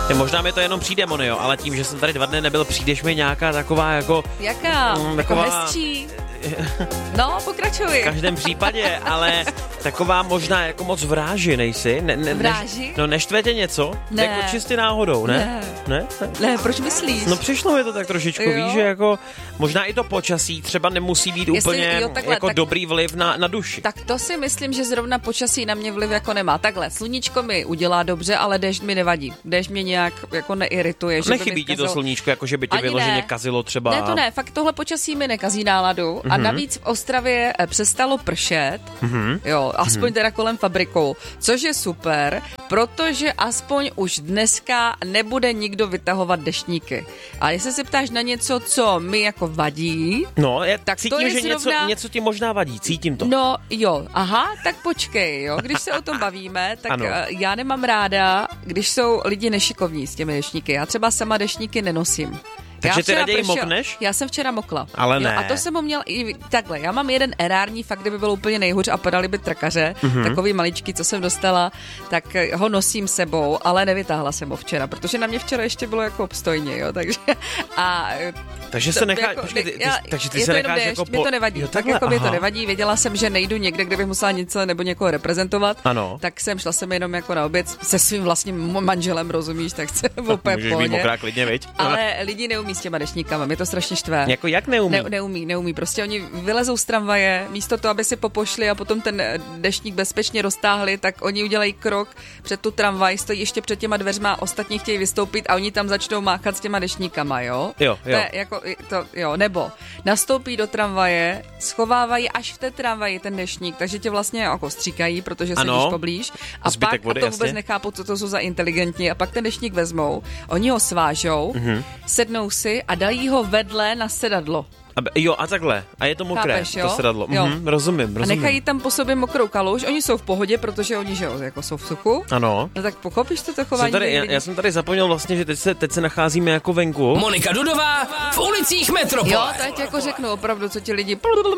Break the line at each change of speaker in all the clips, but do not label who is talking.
Možná mi to jenom přijde, Monio, ale tím, že jsem tady 2 dny nebyl, přijdeš mi nějaká taková jako...
Jaká?
Taková...
Jako hezčí? No, pokračuj.
V každém případě, ale taková možná jako moc vráži, nejsi?
Vráži?
Neštve tě něco?
Ne.
Jako čistě náhodou, ne?
Ne, proč myslíš?
No přišlo mi to tak trošičku, víš, že jako možná i to počasí třeba nemusí být úplně jako dobrý vliv na duši.
Tak to si myslím, že zrovna počasí na mě vliv jako nemá. Takhle, sluníčko mi udělá dobře, ale déšť mi nevadí. Déšť mě nějak jako neirituje. Že
nechybí ti to sluníčko, jako že by tě vyloženě kazilo třeba?
Ne, to ne, fakt tohle počasí mi nekazí náladu. A navíc v Ostravě přestalo pršet, jo, aspoň teda kolem fabrikou, což je super, protože aspoň už dneska nebude nikdo vytahovat deštníky. A jestli se ptáš na něco, co mi jako vadí,
tak cítím, to je že zrovna... něco ti možná vadí, cítím to.
No jo, aha, tak počkej, jo, když se o tom bavíme, tak já nemám ráda, když jsou lidi nešikovní s těmi deštníky. Já třeba sama deštníky nenosím.
Takže ty raději mokneš?
Já jsem včera mokla.
Ale ne.
Jo, a to jsem ho měl i takhle. Já mám jeden erární, fakt kdyby bylo úplně nejhůř a padaly by trakaře, takový maličký, co jsem dostala, tak ho nosím sebou, ale nevytáhla jsem ho včera, protože na mě včera ještě bylo jako obstojně, jo, takže
se necháš, takže ty se necháš jako
mě to nevadí, tak jako mě to nevadí, věděla jsem, že nejdu někde, kde bych musela něco nebo někoho reprezentovat, tak šla jsem jenom jako na oběd se svým vlastním manželem, rozumíš, tak se úplně
můžeš být mokrá klidně, viď?
Ale lidi neumí s těma deštníkama, mě to strašně štve.
Jako jak neumí?
Neumí, prostě oni vylezou z tramvaje, místo toho, aby si popošli a potom ten deštník bezpečně roztáhli, tak oni udělají krok před tu tramvaj, stojí ještě před těma dveřma, ostatní chtějí vystoupit a oni tam začnou máchat s těma deštníkama, jo?
Jo.
Nebo nastoupí do tramvaje, schovávají až v té tramvaji ten deštník, takže tě vlastně jako stříkají, protože sedíš poblíž a pak vody, to vůbec nechápu, co to jsou za inteligentní a pak ten deštník vezmou, oni ho svážou, sednou si a dají ho vedle na sedadlo.
A takhle. A je to mokré, chápeš, to sedadlo. Rozumím.
A nechají tam po sobě mokrou kaluž. Oni jsou v pohodě, protože oni, že jo, jako jsou v suchu.
Ano.
No tak pochopíš to chování.
Já jsem tady zapomněl vlastně, že teď se nacházíme jako venku.
Monika Dudová v ulicích Metropole.
Jo, teď jako řeknu opravdu, co ti lidi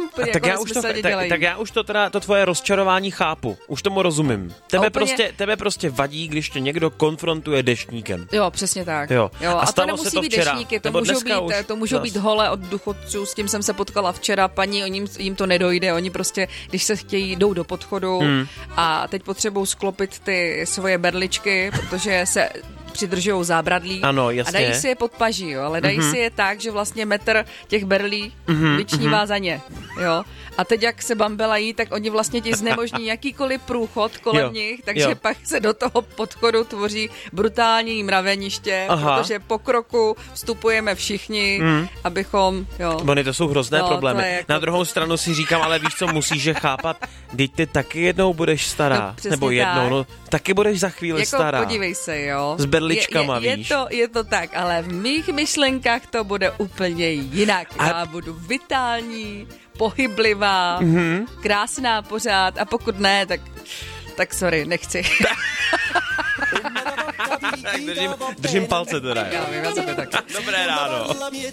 tak já už to tvoje rozčarování chápu. Už tomu rozumím. Tebe prostě vadí, když tě někdo konfrontuje deštníkem.
Jo, přesně tak.
Jo.
A to nemusí být deštníky, to můžou být hole od důchodců. S tím jsem se potkala včera, paní, jim to nedojde, oni prostě, když se jdou do podchodu a teď potřebují sklopit ty svoje berličky, protože se přidržujou zábradlí a dají si je pod paží, jo, ale dají si je tak, že vlastně metr těch berlí vyčnívá za ně, jo. A teď, jak se bambelají, tak oni vlastně ti znemožní jakýkoliv průchod kolem nich, takže pak se do toho podchodu tvoří brutální mraveniště, protože po kroku vstupujeme všichni, abychom,
Bony, to jsou hrozné problémy. Jako... Na druhou stranu si říkám, ale víš co, musíš je chápat, teď ty taky jednou budeš stará, nebo jednou, taky budeš za chvíli
jako
stará.
Podívej se, jo.
S berličkama, víš.
Je to tak, ale v mých myšlenkách to bude úplně jinak. Já budu vitální, pohyblivá, krásná pořád a pokud ne, tak sorry, nechci.
Držím palce teda.
Já vím, já taky.
Dobré ráno.